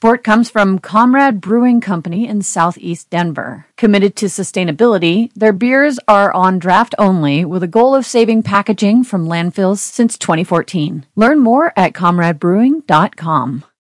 support comes from Comrade Brewing Company in Southeast Denver. Committed to sustainability, their beers are on draft only with a goal of saving packaging from landfills since 2014. Learn more at comradebrewing.com.